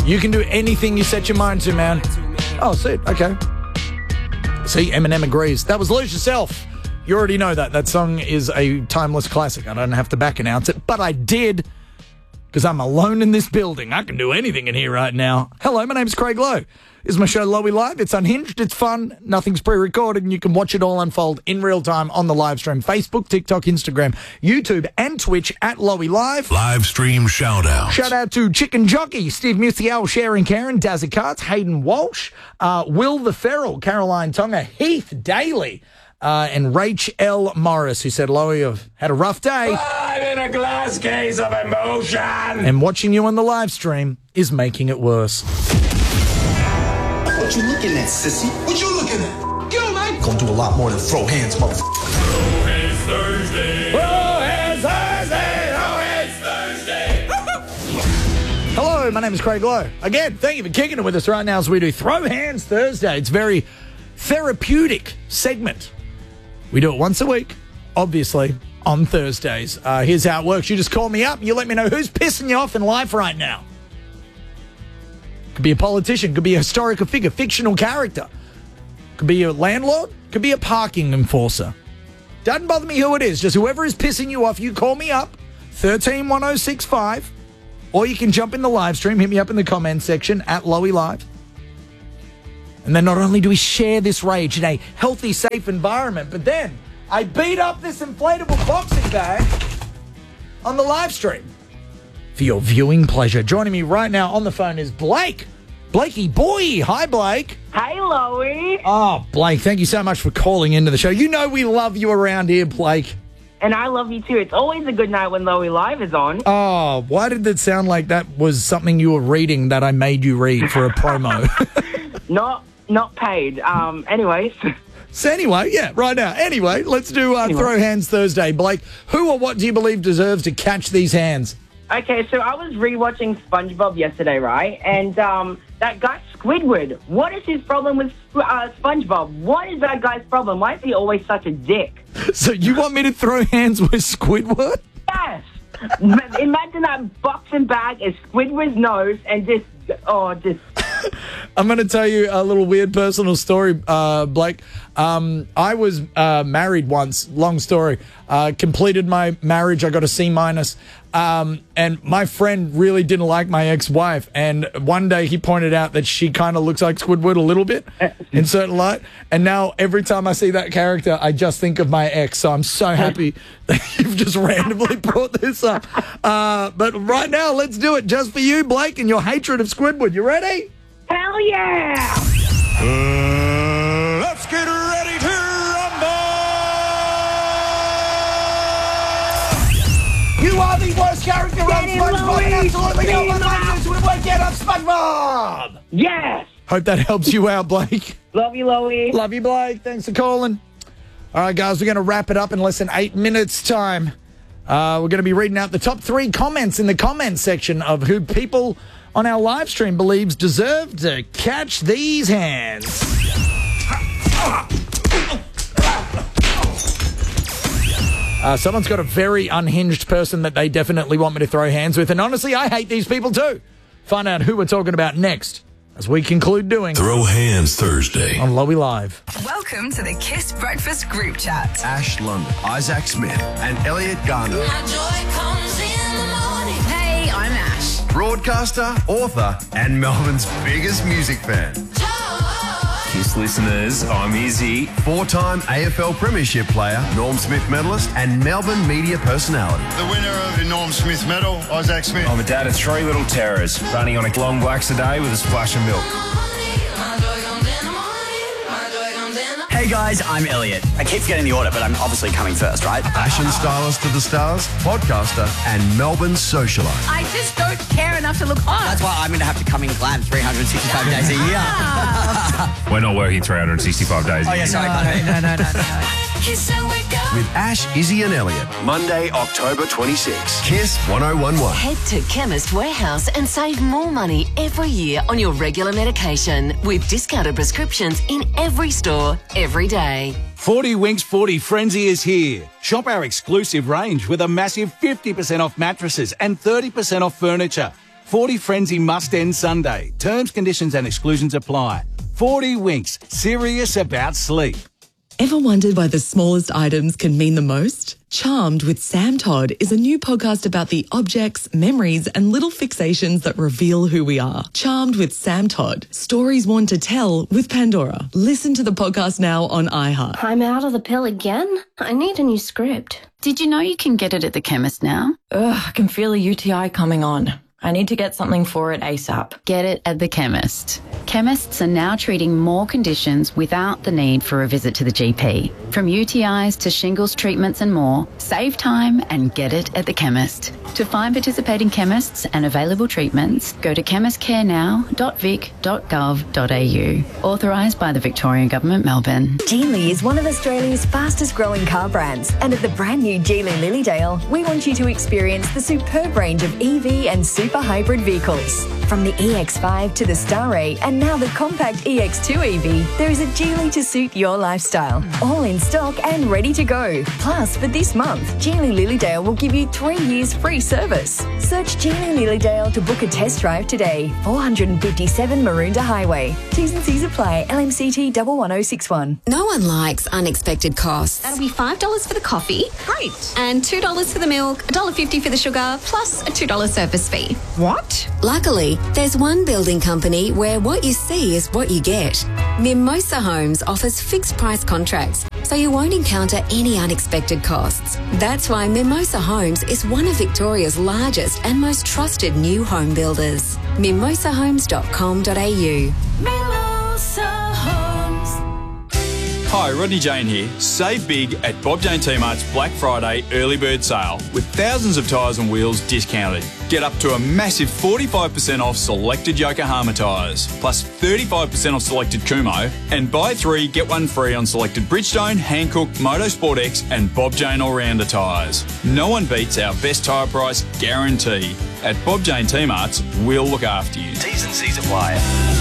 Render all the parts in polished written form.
You can do anything you set your mind to, man. Oh, see, okay. See, Eminem agrees. That was Lose Yourself. You already know that. That song is a timeless classic. I don't have to back announce it, but I did because I'm alone in this building. I can do anything in here right now. Hello, my name's Craig Lowe. This is my show, Lowy Live. It's unhinged, it's fun, nothing's pre-recorded, and you can watch it all unfold in real time on the live stream. Facebook, TikTok, Instagram, YouTube, and Twitch at Lowy Live. Live stream shout-outs. Shout out to Chicken Jockey, Steve Musial, Sharon Karen, Dazzy Carts, Hayden Walsh, Will the Feral, Caroline Tonga, Heath Daly, and Rach L. Morris, who said, Lowy, I've had a rough day. I'm in a glass case of emotion. And watching you on the live stream is making it worse. What you looking at, sissy? What you looking at? Get on, man. Gonna do a lot more than throw hands, motherfucker. Throw hands Thursday. Throw hands Thursday. Throw hands Thursday. Hello, my name is Craig Lowe. Again, thank you for kicking it with us right now as we do Throw Hands Thursday. It's a very therapeutic segment. We do it once a week, obviously, on Thursdays. Here's how it works. You just call me up and you let me know who's pissing you off in life right now. Could be a politician, could be a historical figure, fictional character. Could be a landlord, could be a parking enforcer. Doesn't bother me who it is. Just whoever is pissing you off, you call me up, 131065, or you can jump in the live stream, hit me up in the comment section at Lowy Live. And then not only do we share this rage in a healthy, safe environment, but then I beat up this inflatable boxing bag on the live stream for your viewing pleasure. Joining me right now on the phone is Blake. Blakey boy. Hi, Blake. Hey, Lowy. Oh, Blake, thank you so much for calling into the show. You know we love you around here, Blake. And I love you too. It's always a good night when Lowy Live is on. Oh, why did it sound like that was something you were reading that I made you read for a promo? Not paid. Anyways. So anyway, yeah, right now. Anyway, let's do Throw Hands Thursday. Blake, who or what do you believe deserves to catch these hands? Okay, so I was rewatching SpongeBob yesterday, right? And that guy Squidward, what is his problem with SpongeBob? What is that guy's problem? Why is he always such a dick? So you want me to throw hands with Squidward? Yes. Imagine that boxing bag is Squidward's nose and just... I'm going to tell you a little weird personal story, Blake. I was married once, long story. Completed my marriage. I got a C-. And my friend really didn't like my ex-wife. And one day he pointed out that she kind of looks like Squidward a little bit in certain light. And now every time I see that character, I just think of my ex. So I'm so happy that you've just randomly brought this up. But right now, let's do it just for you, Blake, and your hatred of Squidward. You ready? Hell yeah! Let's get ready to rumble! You are the worst character on SpongeBob, and absolutely no one likes you. Squidward, get up, SpongeBob! Yes! Hope that helps you out, Blake. Love you, Lowy. Love you, Blake. Thanks for calling. All right, guys, we're going to wrap it up in less than 8 minutes' time. We're going to be reading out the top 3 comments in the comment section of who people on our live stream believes deserve to catch these hands. Someone's got a very unhinged person that they definitely want me to throw hands with, and honestly, I hate these people too. Find out who we're talking about next as we conclude doing Throw Hands Thursday on Lowy Live. Welcome to the Kiss Breakfast Group Chat. Ash London, Isaac Smith, and Elliot Garner. My joy comes in the morning. Hey, I'm Ash. Broadcaster, author, and Melbourne's biggest music fan. Kiss listeners, I'm Izzy. 4-time AFL Premiership player, Norm Smith medalist, and Melbourne media personality. The winner of the Norm Smith medal, Isaac Smith. I'm a dad of 3 little terrors, running on a long blacks a day with a splash of milk. Hey guys, I'm Elliot. I keep forgetting the order, but I'm obviously coming first, right? Ashen stylist to the stars, podcaster, and Melbourne's socialite. I just don't care enough to look hot. That's why I'm going to have to come in glam 365 days a year. We're not working 365 days a year. Oh, yeah, sorry. No. Kiss and wake up. With Ash, Izzy, and Elliot. Monday, October 26. Kiss 1011. Head to Chemist Warehouse and save more money every year on your regular medication with discounted prescriptions in every store, every day. 40 Winks 40 Frenzy is here. Shop our exclusive range with a massive 50% off mattresses and 30% off furniture. 40 Frenzy must end Sunday. Terms, conditions and exclusions apply. 40 Winks. Serious about sleep. Ever wondered why the smallest items can mean the most? Charmed with Sam Todd is a new podcast about the objects, memories and little fixations that reveal who we are. Charmed with Sam Todd. Stories worn to tell with Pandora. Listen to the podcast now on iHeart. I'm out of the pill again? I need a new script. Did you know you can get it at the chemist now? Ugh, I can feel a UTI coming on. I need to get something for it ASAP. Get it at the chemist. Chemists are now treating more conditions without the need for a visit to the GP. From UTIs to shingles treatments and more, save time and get it at the chemist. To find participating chemists and available treatments, go to chemistcarenow.vic.gov.au. Authorised by the Victorian Government, Melbourne. Geely is one of Australia's fastest growing car brands, and at the brand new Geely Lilydale, we want you to experience the superb range of EV and super hybrid vehicles. From the EX5 to the Starray and now the compact EX2 EV, there is a Geely to suit your lifestyle. All in stock and ready to go. Plus, for this month, Geely Lilydale will give you 3 years free service. Search Geely Lilydale to book a test drive today. 457 Maroondah Highway. T's and C's apply. LMCT 11061. No one likes unexpected costs. That'll be $5 for the coffee. Great. And $2 for the milk, $1.50 for the sugar, plus a $2 service fee. What? Luckily, there's one building company where what you see is what you get. Mimosa Homes offers fixed price contracts, so you won't encounter any unexpected costs. That's why Mimosa Homes is one of Victoria's largest and most trusted new home builders. mimosahomes.com.au. Mimosa Homes. Hi, Rodney Jane here. Save big at Bob Jane T-Mart's Black Friday early bird sale with thousands of tyres and wheels discounted. Get up to a massive 45% off selected Yokohama tyres, plus 35% off selected Kumho, and buy 3, get 1 free on selected Bridgestone, Hankook, Motorsport X and Bob Jane All-Rounder tyres. No one beats our best tyre price guarantee. At Bob Jane T-Mart's, we'll look after you. T's and C's apply.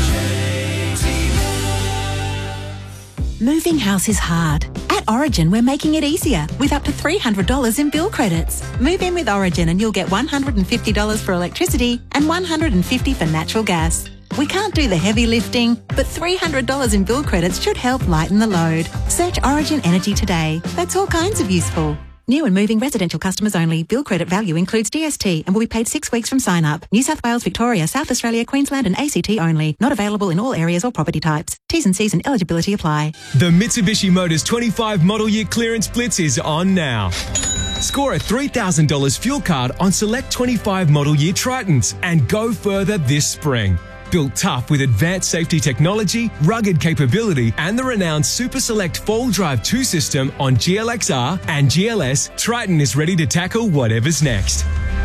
Moving house is hard. At Origin, we're making it easier with up to $300 in bill credits. Move in with Origin and you'll get $150 for electricity and $150 for natural gas. We can't do the heavy lifting, but $300 in bill credits should help lighten the load. Search Origin Energy today. That's all kinds of useful. New and moving residential customers only. Bill credit value includes DST and will be paid 6 weeks from sign up. New South Wales, Victoria, South Australia, Queensland and ACT only. Not available in all areas or property types. T's and C's and eligibility apply. The Mitsubishi Motors 25 Model Year Clearance Blitz is on now. Score a $3,000 fuel card on select 25 Model Year Tritons and go further this spring. Built tough with advanced safety technology, rugged capability and the renowned Super Select 4-wheel drive 2 system on GLXR and GLS, Triton is ready to tackle whatever's next.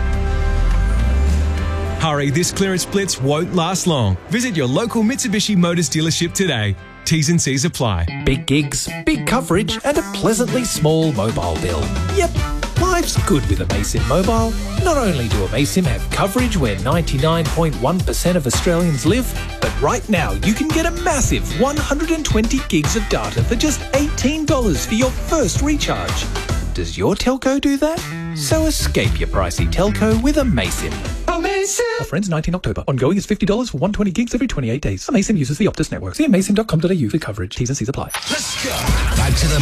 Hurry, this clearance blitz won't last long. Visit your local Mitsubishi Motors dealership today. T's and C's apply. Big gigs, big coverage and a pleasantly small mobile bill. Yep, life's good with Amaysim Mobile. Not only do Amaysim have coverage where 99.1% of Australians live, but right now you can get a massive 120 gigs of data for just $18 for your first recharge. Does your telco do that? So escape your pricey telco with Amaysim. Amaysim! Offer ends 19 October. Ongoing is $50 for 120 gigs every 28 days. Amaysim uses the Optus network. See amaysim.com.au for coverage. T's and C's apply. Let's go. Back to the